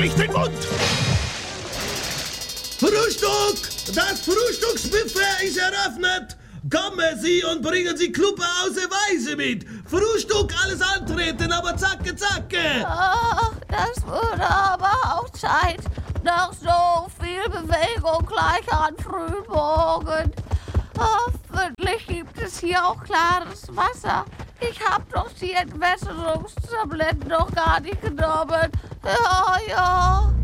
nicht den Mund! Frühstück! Das Frühstücksbuffet ist eröffnet! Kommen Sie und bringen Sie Kluppe aus der Weise mit! Frühstück, alles antreten, aber zacke, zacke! Ach, das würde aber auch Zeit. Nach so viel Bewegung gleich an Frühmorgen. Hoffentlich gibt es hier auch klares Wasser. Ich hab doch die Entwässerungstabletten noch gar nicht genommen. Ja.